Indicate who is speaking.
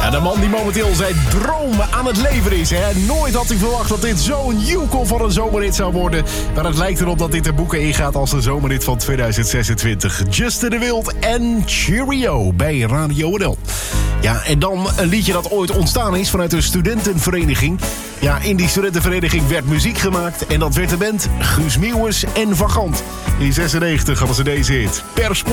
Speaker 1: Ja, de man die momenteel zijn dromen aan het leven is. Hè? Nooit had hij verwacht dat dit zo'n joekel van een zomerhit zou worden. Maar het lijkt erop dat dit de boeken ingaat als de zomerhit van 2026. Justin de Wild en Cheerio bij Radio NL. Ja, en dan een liedje dat ooit ontstaan is vanuit een studentenvereniging. Ja, in die studentenvereniging werd muziek gemaakt. En dat werd de band Guus Meeuwis en Van Gant. In 96 hadden ze deze hit. Per